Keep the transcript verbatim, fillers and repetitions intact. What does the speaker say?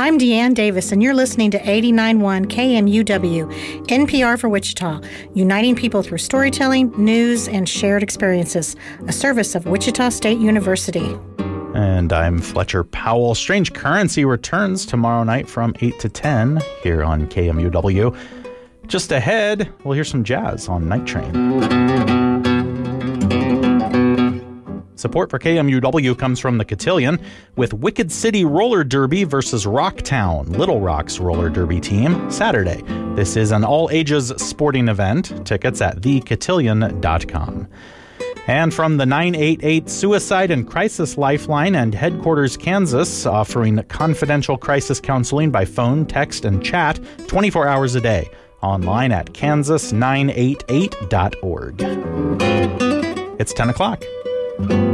I'm Deanne Davis, and you're listening to eighty-nine point one K M U W, N P R for Wichita, uniting people through storytelling, news, and shared experiences, a service of Wichita State University. And I'm Fletcher Powell. Strange Currency returns tomorrow night from eight to ten here on K M U W. Just ahead, we'll hear some jazz on Night Train. Support for K M U W comes from the Cotillion with Wicked City Roller Derby versus Rocktown, Little Rock's roller derby team, Saturday. This is an all-ages sporting event. Tickets at the cotillion dot com. And from the nine eight eight Suicide and Crisis Lifeline and Headquarters Kansas, offering confidential crisis counseling by phone, text, and chat twenty-four hours a day. Online at kansas nine eight eight dot org. It's ten o'clock.